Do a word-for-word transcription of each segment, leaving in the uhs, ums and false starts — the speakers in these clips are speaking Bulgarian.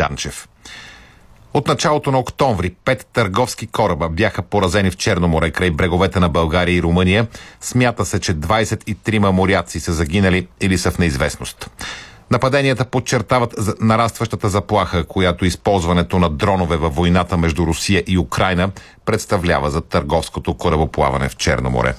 Данчев. От началото на октомври пет търговски кораба бяха поразени в Черно море край бреговете на България и Румъния. Смята се, че двадесет и трима моряци са загинали или са в неизвестност. Нападенията подчертават нарастващата заплаха, която използването на дронове във войната между Русия и Украйна представлява за търговското корабоплаване в Черно море.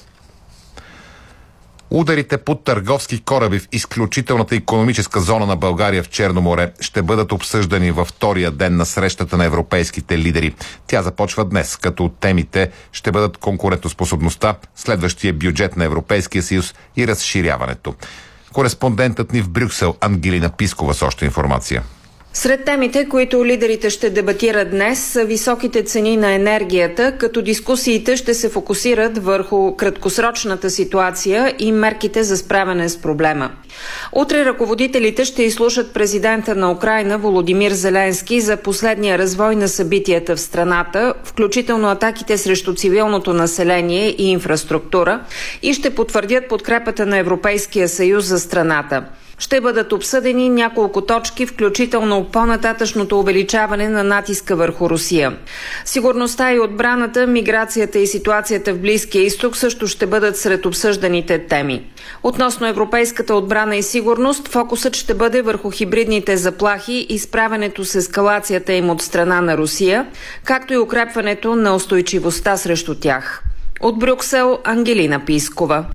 Ударите по търговски кораби в изключителната икономическа зона на България в Черно море ще бъдат обсъждани във втория ден на срещата на европейските лидери. Тя започва днес, като темите ще бъдат конкурентоспособността, следващия бюджет на Европейския съюз и разширяването. Кореспондентът ни в Брюксел Ангелина Пискова с още информация. Сред темите, които лидерите ще дебатират днес, са високите цени на енергията, като дискусиите ще се фокусират върху краткосрочната ситуация и мерките за справяне с проблема. Утре ръководителите ще изслушат президента на Украйна Володимир Зеленски за последния развой на събитията в страната, включително атаките срещу цивилното население и инфраструктура, и ще потвърдят подкрепата на Европейския съюз за страната. Ще бъдат обсъдени няколко точки, включително по-нататъчното увеличаване на натиска върху Русия. Сигурността и отбраната, миграцията и ситуацията в Близкия изток също ще бъдат сред обсъжданите теми. Относно европейската отбрана и сигурност, фокусът ще бъде върху хибридните заплахи и справянето с ескалацията им от страна на Русия, както и укрепването на устойчивостта срещу тях. От Брюксел Ангелина Пискова.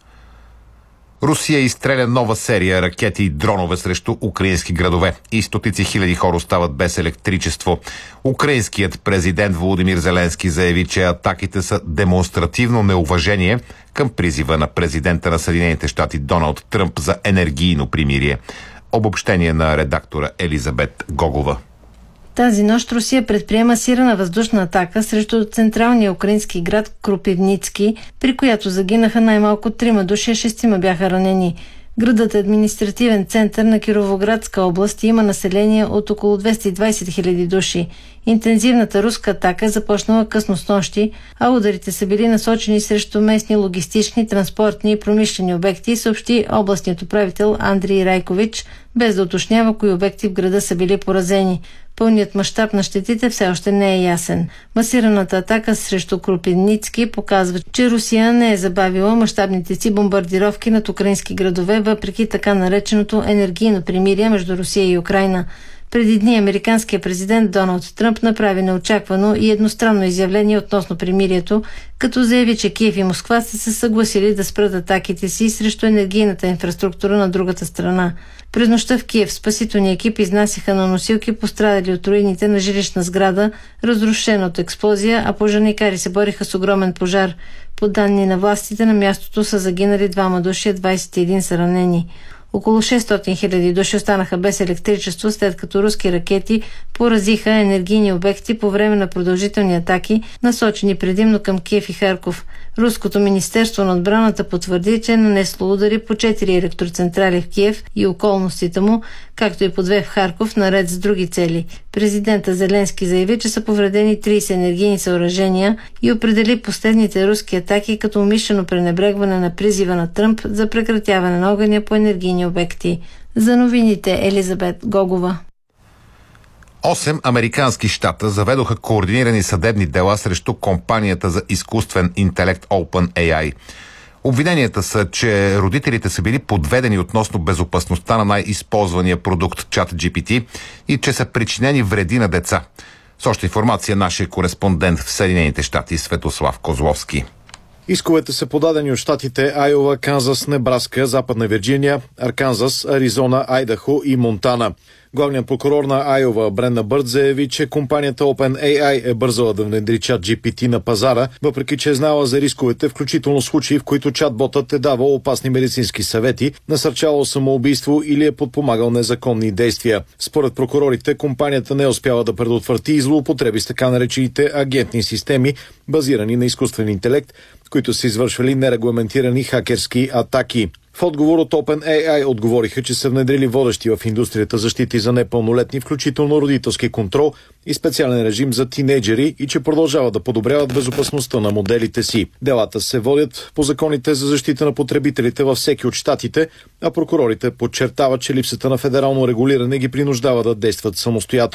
Русия изстреля нова серия ракети и дронове срещу украински градове и стотици хиляди хора остават без електричество. Украинският президент Володимир Зеленски заяви, че атаките са демонстративно неуважение към призива на президента на Съединените щати Доналд Тръмп за енергийно примирие. Обобщение на редактора Елизабет Гогова. Тази нощ Русия предприема сирена въздушна атака срещу централния украински град Кропивницки, при която загинаха най-малко трима души, а шестима бяха ранени. Градът е административен център на Кировоградска област и има население от около двеста и двадесет хиляди души. Интензивната руска атака е започнала късно снощи, а ударите са били насочени срещу местни логистични, транспортни и промишлени обекти, съобщи областният управител Андрей Райкович, без да уточнява кои обекти в града са били поразени. Пълният мащаб на щетите все още не е ясен. Масираната атака срещу Кропивницки показва, че Русия не е забавила мащабните си бомбардировки над украински градове, въпреки така нареченото енергийно примирие между Русия и Украйна. Преди дни американският президент Доналд Тръмп направи неочаквано и едностранно изявление относно примирието, като заяви, че Киев и Москва са се съгласили да спрат атаките си срещу енергийната инфраструктура на другата страна. През нощта в Киев спасителни екипи изнасяха на носилки пострадали от руините на жилищна сграда, разрушена от експлозия, а пожарникари се бориха с огромен пожар. По данни на властите, на мястото са загинали двама души, двадесет и един са ранени. Около шестстотин хиляди души останаха без електричество, след като руски ракети поразиха енергийни обекти по време на продължителни атаки, насочени предимно към Киев и Харков. Руското министерство на отбраната потвърди, че е нанесло удари по четири електроцентрали в Киев и околностите му, както и по две в Харков, наред с други цели. Президента Зеленски заяви, че са повредени тридесет енергийни съоръжения и определи последните руски атаки като умишлено пренебрегване на призива на Тръмп за прекратяване на огъня по енергийни обекти. За новините Елизабет Гогова. Осем американски щата заведоха координирани съдебни дела срещу компанията за изкуствен интелект OpenAI. Обвиненията са, че родителите са били подведени относно безопасността на най-използвания продукт ChatGPT и че са причинени вреди на деца. С още информация нашия кореспондент в Съединените щати Светослав Козловски. Исковете са подадени от щатите Айова, Канзас, Небраска, Западна Вирджиния, Арканзас, Аризона, Айдахо и Монтана. Главният прокурор на Айова Бренда Бърт заяви, че компанията OpenAI е бързала да внедри ChatGPT на пазара, въпреки че е знала за рисковете, включително случаи, в които чатботът е давал опасни медицински съвети, насърчавал самоубийство или е подпомагал незаконни действия. Според прокурорите, компанията не е успяла да предотврати и злоупотреби с така наречените агентни системи, базирани на изкуствен интелект, които са извършвали нерегламентирани хакерски атаки. В отговор от OpenAI отговориха, че са внедрили водещи в индустрията защити за непълнолетни, включително родителски контрол и специален режим за тинейджери и че продължават да подобряват безопасността на моделите си. Делата се водят по законите за защита на потребителите във всеки от щатите, а прокурорите подчертават, че липсата на федерално регулиране ги принуждава да действат самостоятелно.